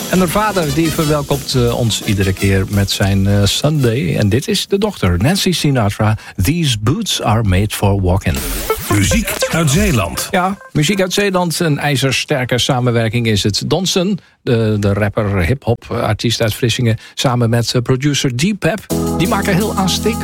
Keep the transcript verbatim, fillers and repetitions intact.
En haar vader die verwelkomt uh, ons iedere keer met zijn uh, Sunday. En dit is de dochter, Nancy Sinatra. These boots are made for walking. Muziek uit Zeeland. Ja, muziek uit Zeeland. Een ijzersterke samenwerking is het. Donson, de, de rapper, hip-hop artiest uit Vlissingen, samen met producer D-Pep. Die maken heel aanstekelijk